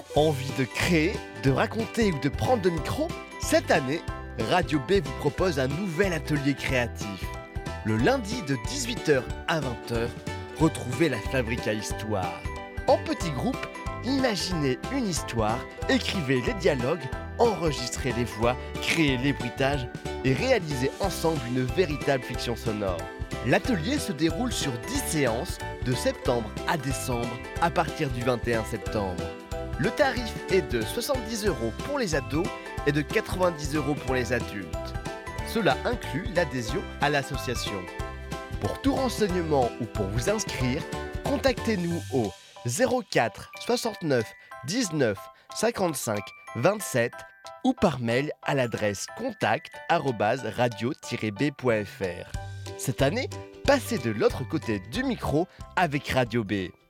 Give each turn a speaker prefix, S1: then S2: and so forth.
S1: Envie de créer, de raconter ou de prendre le micro? Cette année, Radio B vous propose un nouvel atelier créatif. Le lundi de 18h à 20h, retrouvez la Fabrique à Histoire. En petits groupes, imaginez une histoire, écrivez les dialogues, enregistrez les voix, créez les bruitages et réalisez ensemble une véritable fiction sonore. L'atelier se déroule sur 10 séances de septembre à décembre à partir du 21 septembre. Le tarif est de 70 € pour les ados et de 90 € pour les adultes. Cela inclut l'adhésion à l'association. Pour tout renseignement ou pour vous inscrire, contactez-nous au 04 69 19 55 27 ou par mail à l'adresse contact@radio-b.fr. Cette année, passez de l'autre côté du micro avec Radio B.